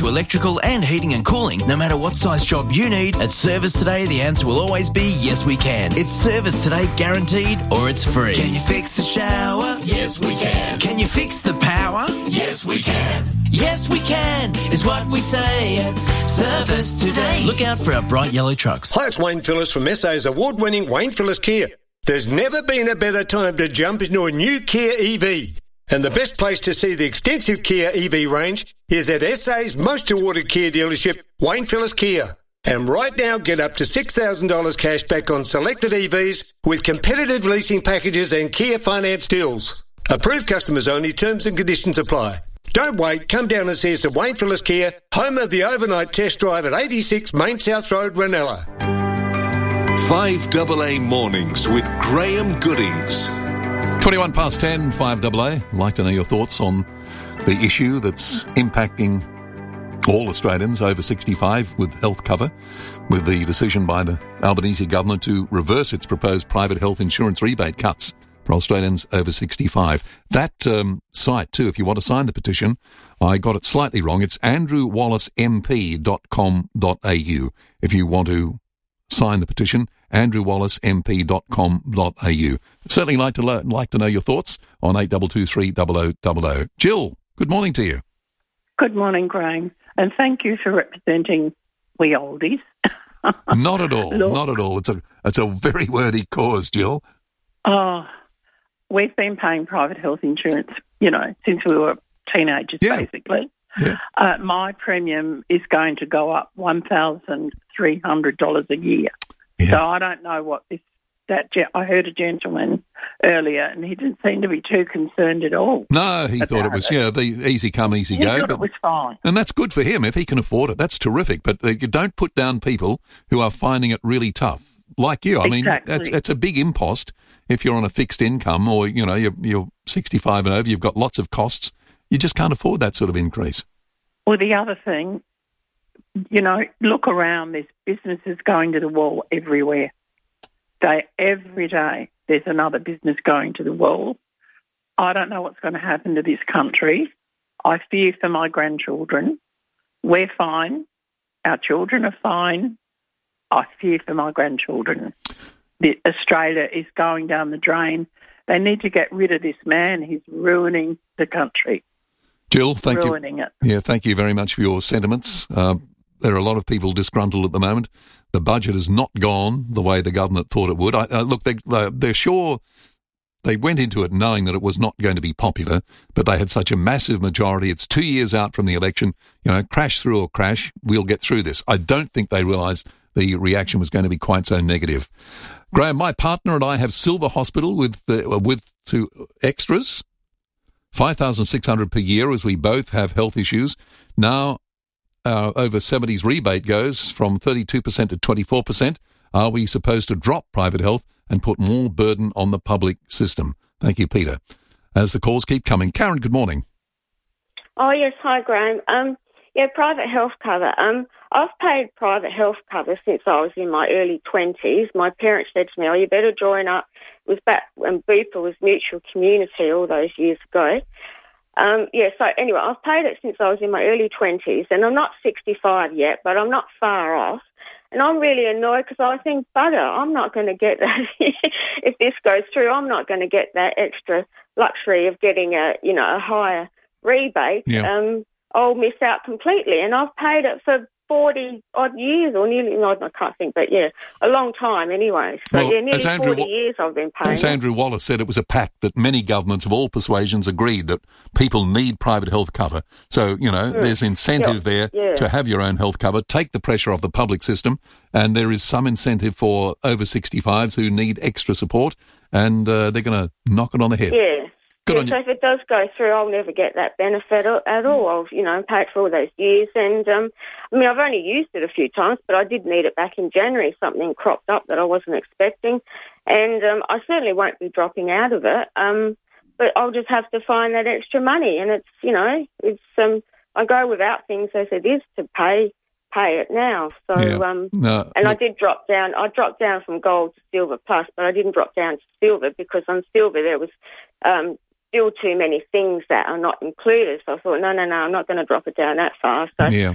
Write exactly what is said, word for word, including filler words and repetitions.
to electrical and heating and cooling, no matter what size job you need, at Service Today, the answer will always be yes, we can. It's Service Today guaranteed, or it's free. Can you fix the shower? Yes, we can. Can you fix the power? Yes, we can. Yes, we can, is what we say at Service Today. Look out for our bright yellow trucks. Hi, it's Wayne Phillips from S A's award-winning Wayne Phillips Kia. There's never been a better time to jump into a new Kia E V. And the best place to see the extensive Kia E V range is at S A's most awarded Kia dealership, Wayne Phillips Kia. And right now, get up to six thousand dollars cash back on selected E Vs with competitive leasing packages and Kia finance deals. Approved customers only, terms and conditions apply. Don't wait, come down and see us at Wayne Phillips Kia, home of the overnight test drive at eighty-six Main South Road, Ranella. five A A Mornings with Graham Goodings. twenty-one past ten, five A A. I'd like to know your thoughts on the issue that's impacting all Australians over sixty-five with health cover, with the decision by the Albanese government to reverse its proposed private health insurance rebate cuts for Australians over sixty-five. That um, site, too, if you want to sign the petition, I got it slightly wrong. It's andrew wallace m p dot com dot a u. If you want to sign the petition, andrew wallace m p dot com dot a u. I'd certainly like to lo- like to know your thoughts on eight two two three zero zero zero zero. Jill, good morning to you. Good morning, Graham, and thank you for representing we oldies. Not at all, Look, not at all. It's a it's a very worthy cause, Jill. Oh, we've been paying private health insurance, you know, since we were teenagers, Yeah. basically. Yeah. Uh, my premium is going to go up one thousand three hundred dollars a year. Yeah. So I don't know what this, that, ge- I heard a gentleman earlier and he didn't seem to be too concerned at all. No, he thought it about was, it. yeah, the easy come, easy He go. thought but- it was fine. And that's good for him if he can afford it. That's terrific. But uh, you don't put down people who are finding it really tough, like you. I mean, Exactly. that's it's a big impost if you're on a fixed income or, you know, you're, you're sixty-five and over, you've got lots of costs. You just can't afford that sort of increase. Well, the other thing, you know, look around. There's businesses going to the wall everywhere. Day, every day there's another business going to the wall. I don't know what's going to happen to this country. I fear for my grandchildren. We're fine. Our children are fine. I fear for my grandchildren. The, Australia is going down the drain. They need to get rid of this man. He's ruining the country. Jill, thank ruining you. it. Yeah, thank you very much for your sentiments. Uh, there are a lot of people disgruntled at the moment. The budget has not gone the way the government thought it would. I, uh, look, they, they're sure they went into it knowing that it was not going to be popular, but they had such a massive majority. It's two years out from the election. You know, crash through or crash, we'll get through this. I don't think they realised the reaction was going to be quite so negative. Graham, my partner and I have Silver Hospital with the, uh, with two extras, five thousand six hundred dollars per year, as we both have health issues. Now, our over seventies rebate goes from thirty-two percent to twenty-four percent. Are we supposed to drop private health and put more burden on the public system? Thank you, Peter. As the calls keep coming. Karen, good morning. Oh, yes. Hi, Graham. Um, yeah, private health cover. Um, I've paid private health cover since I was in my early twenties. My parents said to me, oh, you better join up. It was back when Bupa was Mutual Community all those years ago. Um, yeah, so anyway, I've paid it since I was in my early twenties, and I'm not sixty-five yet, but I'm not far off. And I'm really annoyed because I think, bugger, I'm not going to get that. If this goes through, I'm not going to get that extra luxury of getting a, you know, a higher rebate. Yeah. Um, I'll miss out completely. And I've paid it for forty odd years, or nearly, no, I can't think, but yeah, a long time anyway. So Well, yeah, nearly as Andrew forty Wa- years I've been paying. As it. Andrew Wallace said, it was a pact that many governments of all persuasions agreed that people need private health cover. So, you know, Mm. there's incentive Yeah, there yeah. to have your own health cover, take the pressure off the public system, and there is some incentive for over sixty-fives who need extra support, and uh, they're going to knock it on the head. Yeah. Good yeah, on so you. if it does go through, I'll never get that benefit a- at all. I've, you know, paid for all those years. And, um, I mean, I've only used it a few times, but I did need it back in January. Something cropped up that I wasn't expecting. And um, I certainly won't be dropping out of it. Um, but I'll just have to find that extra money. And it's, you know, it's um, I go without things as it is to pay pay it now. So, Yeah. um, No, and I look, did drop down. I dropped down from gold to silver plus, but I didn't drop down to silver because on silver there was um, still too many things that are not included. So I thought, no, no, no, I'm not going to drop it down that far. So yeah.